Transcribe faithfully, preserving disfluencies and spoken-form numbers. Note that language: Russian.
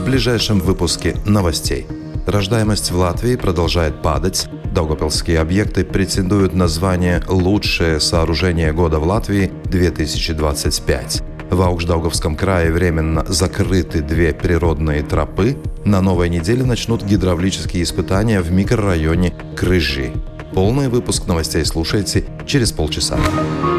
в ближайшем выпуске новостей. Рождаемость в Латвии продолжает падать. Даугавпилские объекты претендуют на звание «Лучшее сооружение года в Латвии две тысячи двадцать пять». В Аукшдаугавском крае временно закрыты две природные тропы. На новой неделе начнут гидравлические испытания в микрорайоне Крыжи. Полный выпуск новостей слушайте через полчаса.